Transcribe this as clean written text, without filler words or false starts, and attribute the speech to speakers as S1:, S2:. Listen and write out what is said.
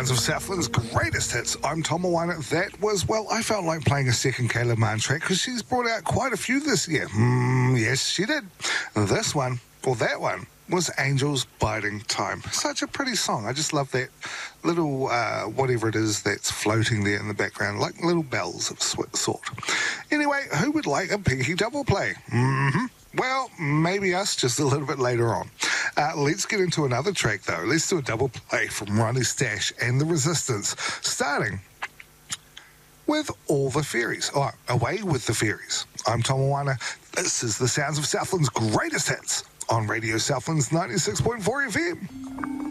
S1: sounds of Southland's greatest hits. I'm Tom Moana. That was, well, I felt like playing a second Kayla Mann track because she's brought out quite a few this year. Yes, she did. This one, or that one, was Angels Biding Time. Such a pretty song. I just love that little, whatever it is that's floating there in the background, like little bells of sort. Anyway, who would like a Pinky double play? Well, maybe us just a little bit later on. Let's get into another track, though. Let's do a double play from Ronnie Stash and The Resistance, starting with All the Fairies, or Away with the Fairies. I'm Tom Moana. This is the sounds of Southland's greatest hits on Radio Southland's 96.4 FM.